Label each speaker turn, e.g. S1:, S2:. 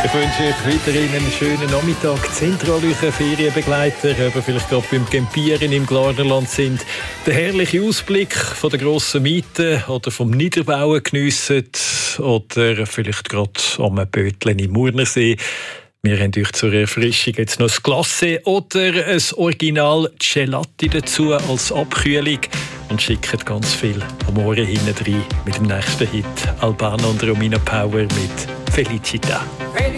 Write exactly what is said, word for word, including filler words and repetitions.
S1: Ich wünsche euch weiterhin einen schönen Nachmittag. Zentralüche Ferienbegleiter, ob ihr vielleicht gerade beim Campieren im Glarnerland sind, den herrlichen Ausblick von der grossen Miete oder vom Niederbauen geniessen oder vielleicht gerade am Bötlen im Murnersee. Wir haben euch zur Erfrischung jetzt noch ein Glacé oder ein Original Gelati dazu als Abkühlung und schicken ganz viel am Ohren hinten rein mit dem nächsten Hit Albano und Romina Power mit Felicita.